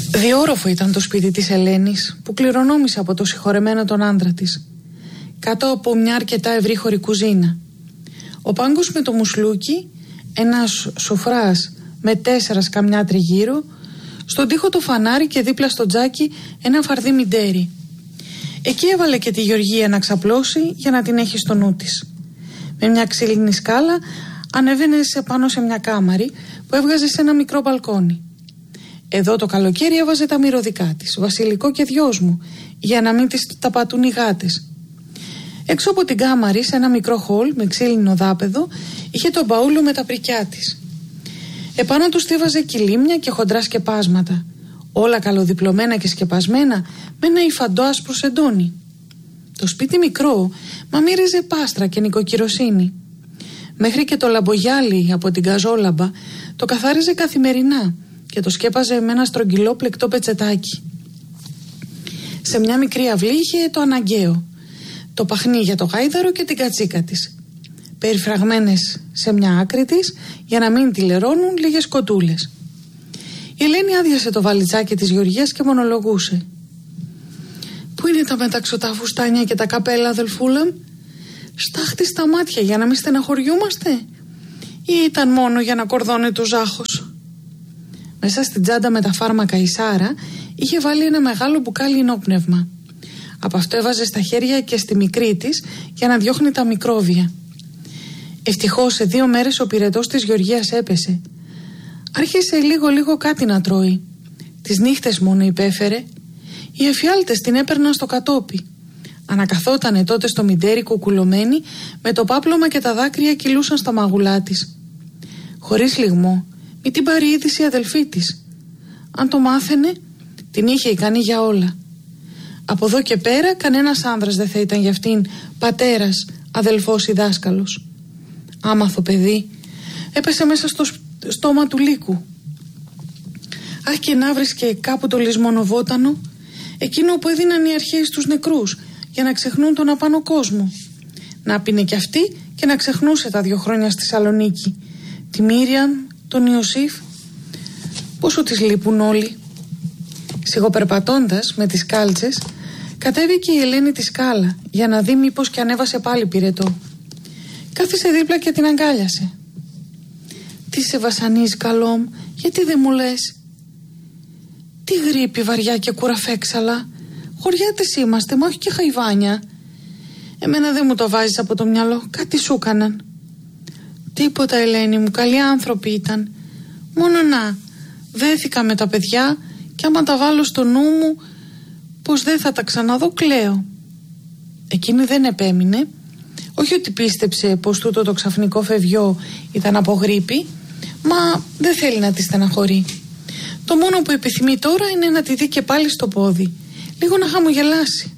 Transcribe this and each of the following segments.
Διόροφο ήταν το σπίτι της Ελένης, που κληρονόμησε από το συγχωρεμένο τον άντρα της, κάτω από μια αρκετά ευρύχωρη κουζίνα. Ο πάγκος με το μουσλούκι, ένας σοφράς με 4 σκαμιά τριγύρω, στον τοίχο το φανάρι και δίπλα στο τζάκι ένα φαρδί μιντέρι. Εκεί έβαλε και τη Γεωργία να ξαπλώσει για να την έχει στο νου της. Με μια ξύλινη σκάλα ανέβαινε πάνω σε μια κάμαρη που έβγαζε σε ένα μικρό μπαλκόνι. Εδώ το καλοκαίρι έβαζε τα μυρωδικά της, βασιλικό και δυόσμου, για να μην τις τα πατούν οι γάτες. Έξω από την κάμαρη, σε ένα μικρό χολ με ξύλινο δάπεδο, είχε τον μπαούλο με τα πρικιά της. Επάνω του στίβαζε κυλίμια και χοντρά σκεπάσματα, όλα καλοδιπλωμένα και σκεπασμένα με ένα υφαντό άσπρο σεντόνι. Το σπίτι μικρό, μα μύριζε πάστρα και νοικοκυροσύνη. Μέχρι και το λαμπογιάλι από την καζόλαμπα το καθάριζε καθημερινά και το σκέπαζε με ένα στρογγυλό πλεκτό πετσετάκι. Σε μια μικρή αυλή είχε το αναγκαίο, το παχνί για το γάιδαρο και την κατσίκα της, περιφραγμένες σε μια άκρη της για να μην τη λερώνουν λίγες κοτούλες. Η Ελένη άδειασε το βαλιτσάκι της Γεωργίας και μονολογούσε. «Πού είναι τα μεταξωτά φουστάνια και τα καπέλα, αδελφούλα? Στάχτη στα μάτια για να μην στεναχωριούμαστε, ή ήταν μόνο για να κορδώνει το ζάχος?» Μέσα στην τσάντα με τα φάρμακα η Σάρα είχε βάλει ένα μεγάλο μπουκάλι ενόπνευμα. Από αυτό έβαζε στα χέρια και στη μικρή της για να διώχνει τα μικρόβια. Ευτυχώς σε 2 μέρες ο πυρετός της Γεωργίας έπεσε. Άρχισε λίγο κάτι να τρώει. Τις νύχτες μόνο υπέφερε. Οι εφιάλτες την έπαιρναν στο κατόπι. Ανακαθότανε τότε στο μιντέρι κουκουλωμένη, με το πάπλωμα και τα δάκρυα κυλούσαν στα μαγουλά της. Χωρίς λυγμό, μη την πάρει είδηση η αδελφή της. Αν το μάθαινε, την είχε ικανή για όλα. Από εδώ και πέρα κανένας άνδρας δεν θα ήταν για αυτήν πατέρας, αδελφός ή δάσκαλος. Άμαθο παιδί, έπεσε μέσα στο στόμα του λύκου. Αχ, και να βρίσκε κάπου το λησμονοβότανο, εκείνο που έδιναν οι αρχαίοι στους νεκρούς για να ξεχνούν τον απάνω κόσμο. Να πίνε κι αυτή και να ξεχνούσε τα 2 χρόνια στη Θεσσαλονίκη, τη Μίριαν, τον Ιωσήφ. Πόσο τις λείπουν όλοι. Σιγοπερπατώντας με τις κάλτσες, κατέβηκε η Ελένη τη σκάλα για να δει μήπως και ανέβασε πάλι πυρετό. Κάθισε δίπλα και την αγκάλιασε. «Τι σε βασανίζει, καλόμ, γιατί δεν μου λες?» «Τι γρίπη βαριά και κουραφέξαλα. Χωριάτες είμαστε, μα όχι και χαϊβάνια. Εμένα δεν μου το βάζεις από το μυαλό, κάτι σου έκαναν». «Τίποτα, Ελένη μου, καλοί άνθρωποι ήταν. Μόνο να, δέθηκα με τα παιδιά και άμα τα βάλω στο νου μου πως δεν θα τα ξαναδώ, κλαίω». Εκείνη δεν επέμεινε. Όχι ότι πίστεψε πως τούτο το ξαφνικό φευγιό ήταν από γρίπη, μα δεν θέλει να τη στεναχωρεί. Το μόνο που επιθυμεί τώρα είναι να τη δει και πάλι στο πόδι, λίγο να χαμογελάσει.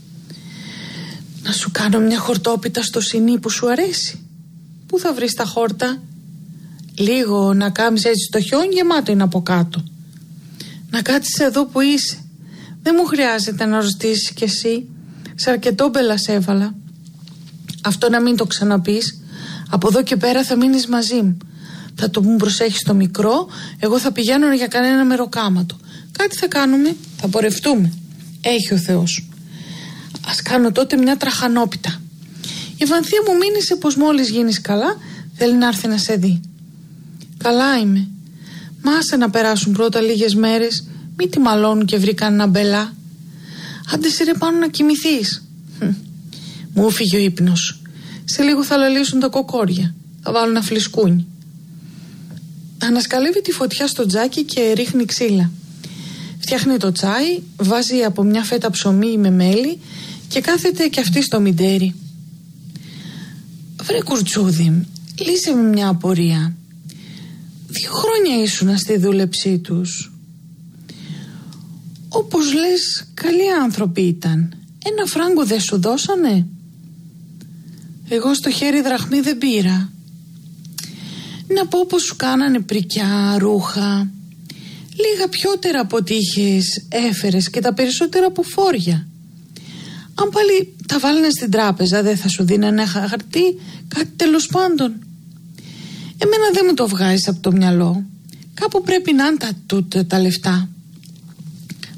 «Να σου κάνω μια χορτόπιτα στο σινί που σου αρέσει?» «Πού θα βρεις τα χόρτα?» «Λίγο να κάμεις έτσι το χιόνι, γεμάτο είναι από κάτω». «Να κάτσεις εδώ που είσαι. Δεν μου χρειάζεται να ρωτήσεις κι εσύ. Σε αρκετό μπέλα σ' έβαλα. Αυτό να μην το ξαναπείς. Από εδώ και πέρα θα μείνεις μαζί μου. Θα το μου προσέχεις το μικρό, εγώ θα πηγαίνω για κανένα μεροκάματο. Κάτι θα κάνουμε, θα πορευτούμε. Έχει ο Θεός. Ας κάνω τότε μια τραχανόπιτα. Η Βανθία μου μήνυσε πως μόλις γίνεις καλά θέλει να έρθει να σε δει». «Καλά είμαι. Μα άσε να περάσουν πρώτα λίγες μέρες, μη τη μαλώνουν και βρει κανένα μπελά. Άντε σύρε πάνω να κοιμηθείς». Μου φύγει ο ύπνος. Σε λίγο θα λαλήσουν τα κοκόρια. Θα βάλουν ένα φλισκούνι. Ανασκαλεύει τη φωτιά στο τζάκι και ρίχνει ξύλα. Φτιάχνει το τσάι, βάζει από μια φέτα ψωμί με μέλι και κάθεται κι αυτή στο μιντέρι. «Βρε κουρτσούδι, λύσε με μια απορία. 2 χρόνια ήσουνα στη δούλεψή τους. Όπως λες, καλοί άνθρωποι ήταν. 1 φράγκο δεν σου δώσανε?» «Εγώ στο χέρι δραχμή δεν πήρα. Να πω πως σου κάνανε πρικιά, ρούχα. Λίγα πιότερα από ό,τι είχες έφερες και τα περισσότερα από φόρια. Αν πάλι τα βάλαινε στην τράπεζα δεν θα σου δίνανε χαρτί, κάτι τέλος πάντων. Εμένα δεν μου το βγάζεις από το μυαλό. Κάπου πρέπει να είναι τα λεφτά».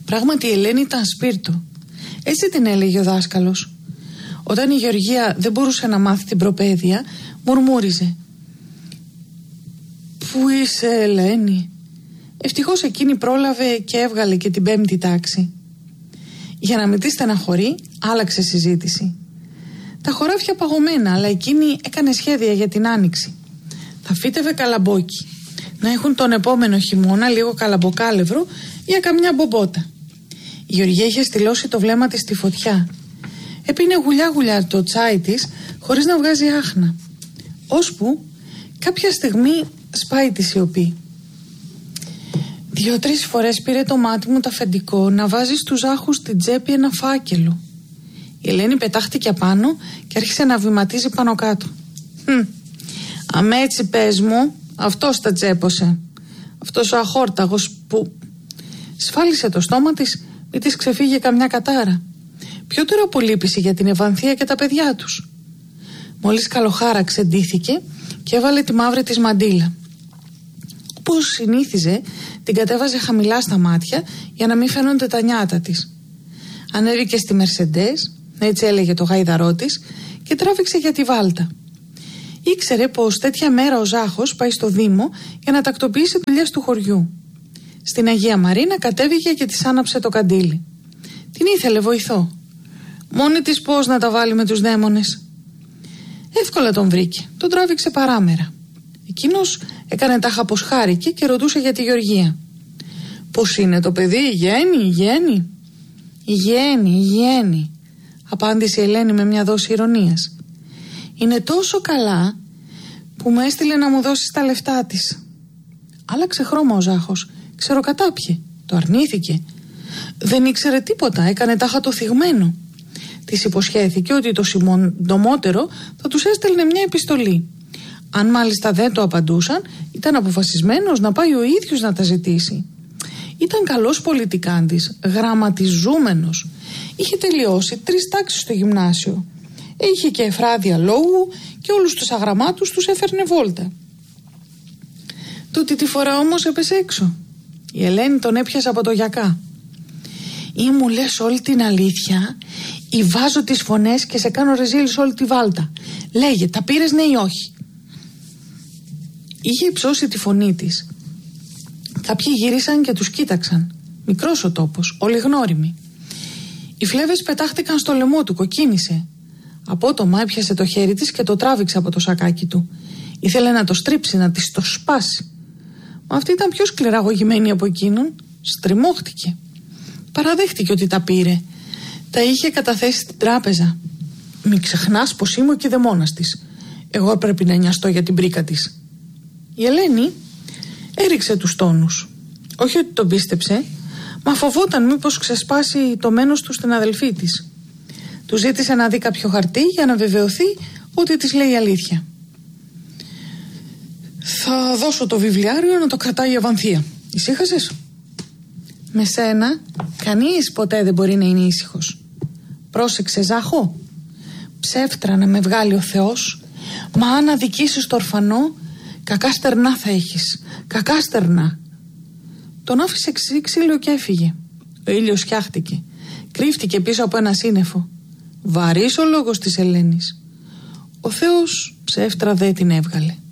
Πράγματι η Ελένη ήταν σπίρτο. Έτσι την έλεγε ο δάσκαλος. Όταν η Γεωργία δεν μπορούσε να μάθει την προπαίδεια, μουρμούριζε: «Πού είσαι, Ελένη?» Ευτυχώς εκείνη πρόλαβε και έβγαλε και την 5η τάξη. Για να μην τη στεναχωρεί, άλλαξε συζήτηση. Τα χωράφια παγωμένα, αλλά εκείνη έκανε σχέδια για την άνοιξη. Θα φύτευε καλαμπόκι. Να έχουν τον επόμενο χειμώνα λίγο καλαμποκάλευρο για καμιά μπομπότα. Η Γεωργία είχε στυλώσει το βλέμμα της στη φωτιά. Έπινε γουλιά-γουλιά το τσάι της χωρίς να βγάζει άχνα. Ώσπου κάποια στιγμή σπάει τη σιωπή. 2-3 φορές πήρε το μάτι μου το αφεντικό να βάζει στους ζάχους στην τσέπη ένα φάκελο. Η Ελένη πετάχτηκε απάνω και άρχισε να βηματίζει πάνω κάτω. «Αμέ έτσι πες μου, αυτός τα τσέπωσε. Αυτός ο αχόρταγος που...» Σφάλισε το στόμα της, μη της ξεφύγε καμιά κατάρα. Πιότερο απολύπηση για την Ευανθία και τα παιδιά τους. Μόλις καλοχάραξε, ντύθηκε και έβαλε τη μαύρη της μαντίλα. Όπως συνήθιζε, την κατέβαζε χαμηλά στα μάτια για να μην φαίνονται τα νιάτα της. Ανέβηκε στη Μερσεντές, έτσι έλεγε το γάιδαρό της, και τράβηξε για τη Βάλτα. Ήξερε πως τέτοια μέρα ο Ζάχος πάει στο Δήμο για να τακτοποιήσει δουλειές του χωριού. Στην Αγία Μαρίνα κατέβηκε και της άναψε το καντήλι. Την ήθελε βοηθό. Μόνη της πώς να τα βάλει με τους δαίμονες. Εύκολα τον βρήκε, τον τράβηξε παράμερα. Εκείνος έκανε τάχα πως χάρηκε και ρωτούσε για τη Γεωργία. «Πώς είναι το παιδί, Υγιένει», απάντησε η Ελένη με μια δόση ηρωνίας. «Είναι τόσο καλά που μου έστειλε να μου δώσει τα λεφτά της». Άλλαξε χρώμα ο Ζάχος, ξεροκατάπιε, το αρνήθηκε. Δεν ήξερε τίποτα, έκανε τάχα το θυγμένο. Της υποσχέθηκε ότι το συντομότερο θα τους έστελνε μια επιστολή. Αν μάλιστα δεν το απαντούσαν, ήταν αποφασισμένος να πάει ο ίδιος να τα ζητήσει. Ήταν καλός πολιτικάντης, γραμματιζούμενος. Είχε τελειώσει 3 τάξεις στο γυμνάσιο. Είχε και εφράδια λόγου και όλους τους αγραμμάτους τους έφερνε βόλτα. Τούτη τη φορά όμως έπεσε έξω. Η Ελένη τον έπιασε από το γιακά. «Ή μου λες όλη την αλήθεια ή βάζω τις φωνές και σε κάνω ρεζίλ σε όλη τη Βάλτα. Λέγε, τα πήρες ναι ή όχι?» Είχε υψώσει τη φωνή της. Κάποιοι γύρισαν και τους κοίταξαν. Μικρός ο τόπος, όλοι γνώριμοι. Οι φλέβες πετάχτηκαν στο λαιμό του, κοκκίνησε. Απότομα έπιασε το χέρι της και το τράβηξε από το σακάκι του. Ήθελε να το στρίψει, να της το σπάσει. Μα αυτή ήταν πιο σκληραγωγημένη από εκείνον. Στριμώχτηκε. Παραδέχτηκε ότι τα πήρε. Τα είχε καταθέσει στην τράπεζα. «Μη ξεχνάς πως είμαι ο κηδεμόνας της. Εγώ πρέπει να νοιαστώ για την πρίκα της». Η Ελένη έριξε τους τόνους. Όχι ότι τον πίστεψε, μα φοβόταν μήπως ξεσπάσει το μένος του στην αδελφή της. Του ζήτησε να δει κάποιο χαρτί για να βεβαιωθεί ότι της λέει αλήθεια. «Θα δώσω το βιβλιάριο να το κρατάει η Ευανθία. Ησύχασες?» «Με σένα κανείς ποτέ δεν μπορεί να είναι ήσυχος. Πρόσεξε, Ζάχο. Ψεύτρα να με βγάλει ο Θεός, μα αν αδικήσεις το ορφανό, κακά στερνά θα έχεις. Κακά στερνά». Τον άφησε ξύλο και έφυγε. Ο ήλιος φτιάχτηκε. Κρύφτηκε πίσω από ένα σύννεφο. Βαρύς ο λόγος της Ελένης. Ο Θεός ψεύτρα δεν την έβγαλε.